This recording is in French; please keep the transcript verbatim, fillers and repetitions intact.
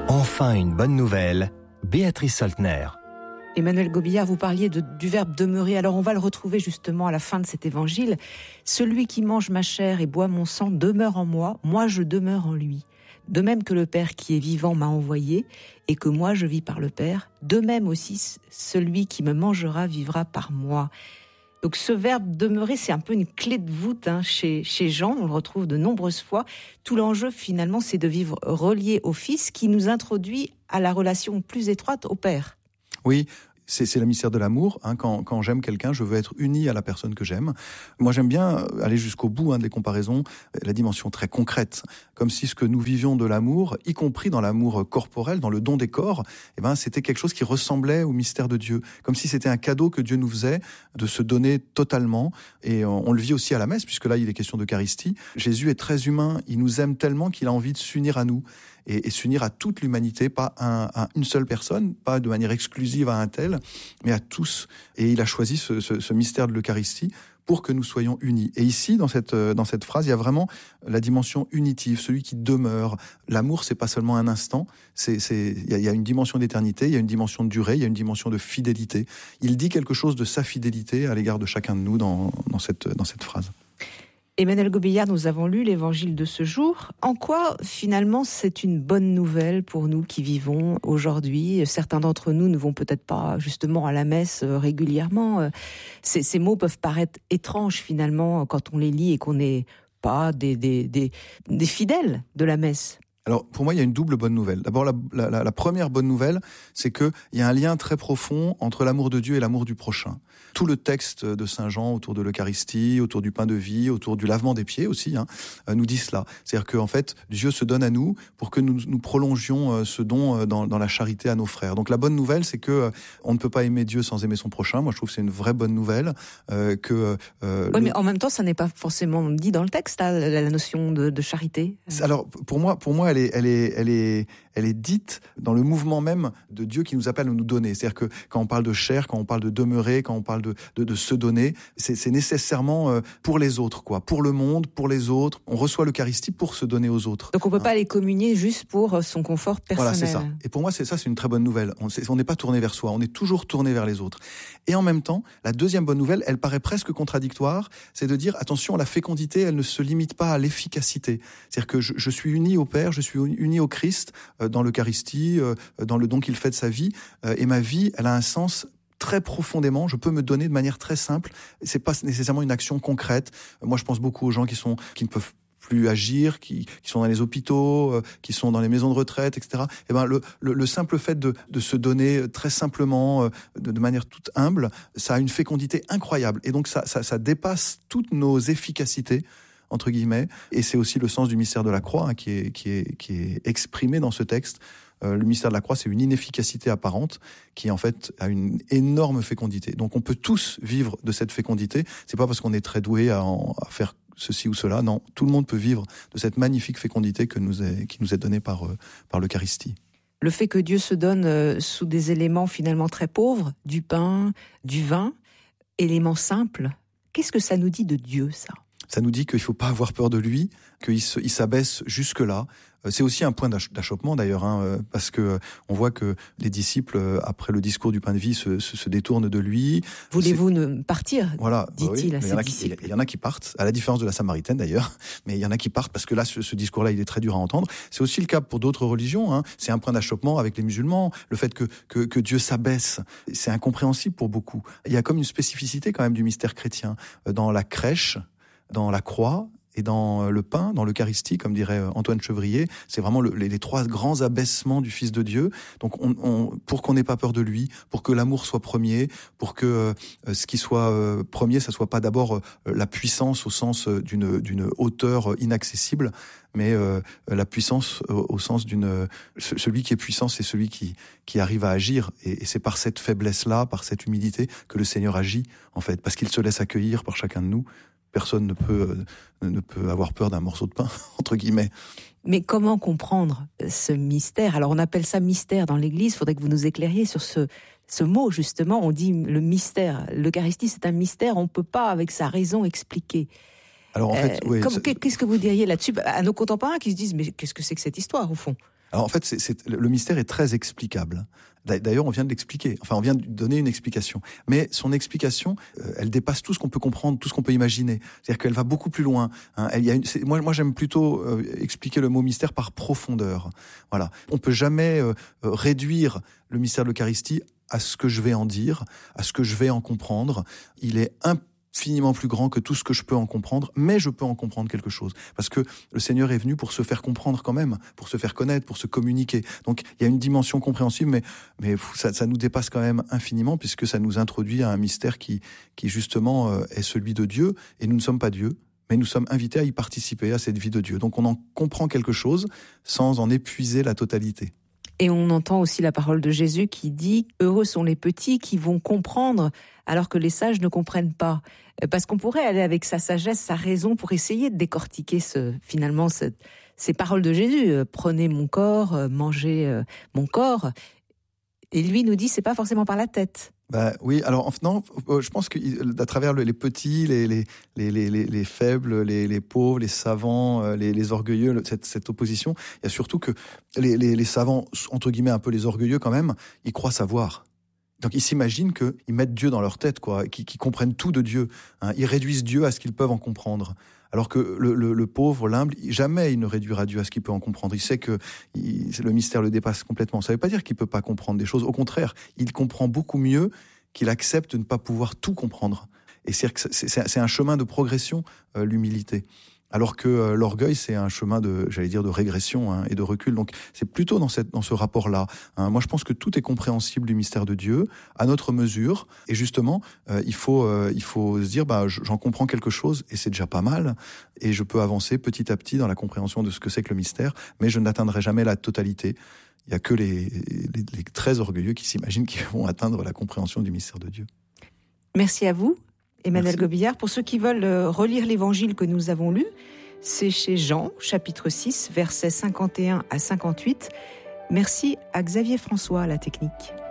Enfin une bonne nouvelle, Béatrice Soltner. Emmanuel Gobillard, vous parliez de, du verbe demeurer. Alors on va le retrouver justement à la fin de cet évangile. Celui qui mange ma chair et boit mon sang demeure en moi, moi je demeure en lui. De même que le Père qui est vivant m'a envoyé et que moi je vis par le Père, de même aussi celui qui me mangera vivra par moi. Donc ce verbe demeurer, c'est un peu une clé de voûte hein, chez, chez Jean, on le retrouve de nombreuses fois. Tout l'enjeu finalement, c'est de vivre relié au Fils qui nous introduit à la relation plus étroite au Père. Oui, c'est, c'est le mystère de l'amour. Hein. Quand, quand j'aime quelqu'un, je veux être uni à la personne que j'aime. Moi, j'aime bien aller jusqu'au bout hein, des comparaisons, la dimension très concrète, comme si ce que nous vivions de l'amour, y compris dans l'amour corporel, dans le don des corps, eh ben, c'était quelque chose qui ressemblait au mystère de Dieu, comme si c'était un cadeau que Dieu nous faisait de se donner totalement. Et on, on le vit aussi à la messe, puisque là, il est question d'Eucharistie. Jésus est très humain, il nous aime tellement qu'il a envie de s'unir à nous. Et, et s'unir à toute l'humanité, pas à, à une seule personne, pas de manière exclusive à un tel, mais à tous. Et il a choisi ce, ce, ce mystère de l'Eucharistie pour que nous soyons unis. Et ici, dans cette, dans cette phrase, il y a vraiment la dimension unitive, celui qui demeure. L'amour, c'est pas seulement un instant, c'est, c'est, il y a, il y a une dimension d'éternité, il y a une dimension de durée, il y a une dimension de fidélité. Il dit quelque chose de sa fidélité à l'égard de chacun de nous dans, dans cette, dans cette phrase. Emmanuel Gobillard, nous avons lu l'évangile de ce jour. En quoi, finalement, c'est une bonne nouvelle pour nous qui vivons aujourd'hui ? Certains d'entre nous ne vont peut-être pas justement à la messe régulièrement. Ces, ces mots peuvent paraître étranges, finalement, quand on les lit et qu'on n'est pas des, des, des, des fidèles de la messe. Alors, pour moi, il y a une double bonne nouvelle. D'abord, la, la, la première bonne nouvelle, c'est qu'il y a un lien très profond entre l'amour de Dieu et l'amour du prochain. Tout le texte de Saint Jean autour de l'Eucharistie, autour du pain de vie, autour du lavement des pieds aussi, hein, nous dit cela. C'est-à-dire qu'en fait, Dieu se donne à nous pour que nous, nous prolongions ce don dans, dans la charité à nos frères. Donc la bonne nouvelle, c'est que on ne peut pas aimer Dieu sans aimer son prochain. Moi, je trouve que c'est une vraie bonne nouvelle. Euh, que euh, oui, le... mais en même temps, ça n'est pas forcément dit dans le texte, hein, la notion de, de charité. Alors, pour moi, pour moi, elle est, elle est, elle est, elle est dite dans le mouvement même de Dieu qui nous appelle à nous donner. C'est-à-dire que quand on parle de chair, quand on parle de demeurer, quand on parle de, de, de se donner, c'est, c'est nécessairement pour les autres, quoi. Pour le monde, pour les autres. On reçoit l'Eucharistie pour se donner aux autres. Donc on peut hein. pas aller communier juste pour son confort personnel. Voilà, c'est ça. Et pour moi, c'est ça, c'est une très bonne nouvelle. On, c'est, on n'est pas tourné vers soi, on est toujours tourné vers les autres. Et en même temps, la deuxième bonne nouvelle, elle paraît presque contradictoire, c'est de dire, attention, la fécondité, elle ne se limite pas à l'efficacité. C'est-à-dire que je, je suis uni au Père, je suis uni au Christ, euh, dans l'Eucharistie, euh, dans le don qu'il fait de sa vie, euh, et ma vie, elle a un sens très profondément, je peux me donner de manière très simple. C'est pas nécessairement une action concrète. Moi, je pense beaucoup aux gens qui sont, qui ne peuvent plus agir, qui, qui sont dans les hôpitaux, euh, qui sont dans les maisons de retraite, et cetera. Et ben le, le, le simple fait de, de se donner très simplement, euh, de, de manière toute humble, ça a une fécondité incroyable. Et donc ça, ça, ça dépasse toutes nos efficacités, entre guillemets. Et c'est aussi le sens du mystère de la croix hein, qui est, qui est, qui est exprimé dans ce texte. Euh, le mystère de la croix, c'est une inefficacité apparente qui, en fait, a une énorme fécondité. Donc, on peut tous vivre de cette fécondité. C'est pas parce qu'on est très doué à, en, à faire ceci ou cela. Non, tout le monde peut vivre de cette magnifique fécondité que nous est, qui nous est donnée par, euh, par l'Eucharistie. Le fait que Dieu se donne euh, sous des éléments finalement très pauvres, du pain, du vin, éléments simples, qu'est-ce que ça nous dit de Dieu, ça ? Ça nous dit qu'il ne faut pas avoir peur de lui, qu'il se, il s'abaisse jusque-là. C'est aussi un point d'achoppement d'ailleurs, hein, parce que on voit que les disciples, après le discours du pain de vie, se, se, se détournent de lui. Voulez-vous ne partir ? Voilà, dit-il oui, à ses disciples. Il y en a qui partent, à la différence de la Samaritaine d'ailleurs, mais il y en a qui partent parce que là, ce, ce discours-là, il est très dur à entendre. C'est aussi le cas pour d'autres religions. Hein. C'est un point d'achoppement avec les musulmans. Le fait que, que, que Dieu s'abaisse, c'est incompréhensible pour beaucoup. Il y a comme une spécificité quand même du mystère chrétien dans la crèche, dans la croix et dans le pain, dans l'Eucharistie, comme dirait Antoine Chevrier. C'est vraiment le, les, les trois grands abaissements du Fils de Dieu. Donc, on, on, pour qu'on n'ait pas peur de lui, pour que l'amour soit premier, pour que euh, ce qui soit euh, premier, ça soit pas d'abord euh, la puissance au sens euh, d'une, d'une hauteur inaccessible, mais euh, la puissance au, au sens d'une... Euh, celui qui est puissant, c'est celui qui, qui arrive à agir. Et, et c'est par cette faiblesse-là, par cette humilité, que le Seigneur agit, en fait, parce qu'il se laisse accueillir par chacun de nous. Personne ne peut, ne peut avoir peur d'un morceau de pain, entre guillemets. Mais comment comprendre ce mystère ? Alors on appelle ça mystère dans l'Église, il faudrait que vous nous éclairiez sur ce, ce mot justement, on dit le mystère. L'Eucharistie c'est un mystère, on ne peut pas avec sa raison expliquer. Alors en fait, euh, oui, comme, qu'est-ce que vous diriez là-dessus à nos contemporains qui se disent mais qu'est-ce que c'est que cette histoire au fond ? Alors en fait, c'est, c'est, le mystère est très explicable. D'ailleurs, on vient de l'expliquer. Enfin, on vient de donner une explication. Mais son explication, euh, elle dépasse tout ce qu'on peut comprendre, tout ce qu'on peut imaginer. C'est-à-dire qu'elle va beaucoup plus loin. Hein. Elle, y a une, c'est, moi, moi, j'aime plutôt euh, expliquer le mot mystère par profondeur. Voilà. On peut jamais euh, réduire le mystère de l'Eucharistie à ce que je vais en dire, à ce que je vais en comprendre. Il est impossible infiniment plus grand que tout ce que je peux en comprendre, mais je peux en comprendre quelque chose. Parce que le Seigneur est venu pour se faire comprendre quand même, pour se faire connaître, pour se communiquer. Donc il y a une dimension compréhensible, mais, mais ça, ça nous dépasse quand même infiniment, puisque ça nous introduit à un mystère qui, qui justement euh, est celui de Dieu, et nous ne sommes pas Dieu, mais nous sommes invités à y participer, à cette vie de Dieu. Donc on en comprend quelque chose sans en épuiser la totalité. Et on entend aussi la parole de Jésus qui dit « Heureux sont les petits qui vont comprendre alors que les sages ne comprennent pas ». Parce qu'on pourrait aller avec sa sagesse, sa raison pour essayer de décortiquer ce, finalement ce, ces paroles de Jésus. « Prenez mon corps, mangez mon corps ». Et lui nous dit « c'est pas forcément par la tête ». Bah oui, alors non, je pense qu'à travers les petits, les, les, les, les, les faibles, les, les pauvres, les savants, les, les orgueilleux, cette, cette opposition, il y a surtout que les, les, les savants, entre guillemets un peu les orgueilleux quand même, ils croient savoir. Donc ils s'imaginent qu'ils mettent Dieu dans leur tête, quoi, qu'ils, qu'ils comprennent tout de Dieu. Hein. Ils réduisent Dieu à ce qu'ils peuvent en comprendre. Alors que le, le, le pauvre, l'humble, jamais il ne réduira Dieu à ce qu'il peut en comprendre. Il sait que il, le mystère le dépasse complètement. Ça ne veut pas dire qu'il ne peut pas comprendre des choses. Au contraire, il comprend beaucoup mieux qu'il accepte de ne pas pouvoir tout comprendre. Et c'est, c'est, c'est un chemin de progression, euh, l'humilité. Alors que euh, l'orgueil, c'est un chemin de, j'allais dire, de régression hein, et de recul. Donc, c'est plutôt dans, cette, dans ce rapport-là. Hein. Moi, je pense que tout est compréhensible du mystère de Dieu, à notre mesure. Et justement, euh, il faut, euh, il faut se dire, bah, j'en comprends quelque chose, et c'est déjà pas mal. Et je peux avancer petit à petit dans la compréhension de ce que c'est que le mystère, mais je n'atteindrai jamais la totalité. Il n'y a que les, les, les très orgueilleux qui s'imaginent qu'ils vont atteindre la compréhension du mystère de Dieu. Merci à vous, Emmanuel Merci. Gobillard. Pour ceux qui veulent relire l'évangile que nous avons lu, c'est chez Jean, chapitre six, versets cinquante et un à cinquante-huit. Merci à Xavier François à la technique.